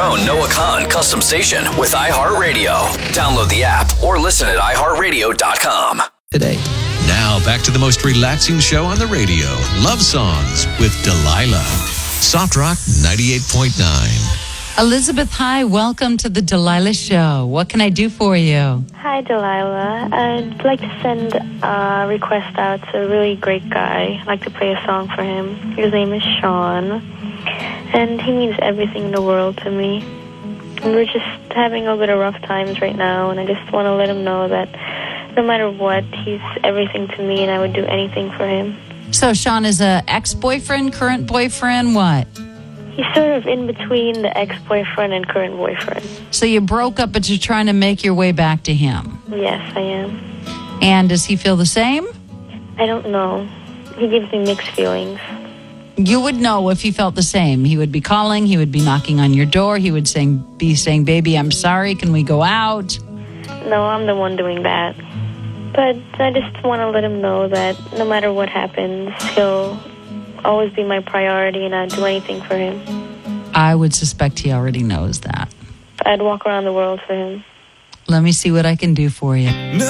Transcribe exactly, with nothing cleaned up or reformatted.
own Noah Khan custom station with iHeartRadio. Download the app or listen at i heart radio dot com. Today. Now back to the most relaxing show on the radio, Love Songs with Delilah. Soft Rock ninety-eight point nine. Elizabeth, hi. Welcome to the Delilah Show. What can I do for you? Hi, Delilah. I'd like to send a request out to a really great guy. I'd like to play a song for him. His name is Sean, and he means everything in the world to me. And we're just having a little bit of rough times right now, and I just want to let him know that no matter what, he's everything to me, and I would do anything for him. So Sean is a ex-boyfriend, current boyfriend, what? He's sort of in between the ex-boyfriend and current boyfriend. So you broke up, but you're trying to make your way back to him. Yes, I am. And does he feel the same? I don't know. He gives me mixed feelings. You would know if he felt the same. He would be calling, he would be knocking on your door, he would saying, be saying, baby, I'm sorry, can we go out? No, I'm the one doing that. But I just want to let him know that no matter what happens, he'll always be my priority, and I'd do anything for him. I would suspect he already knows that. I'd walk around the world for him. Let me see what I can do for you.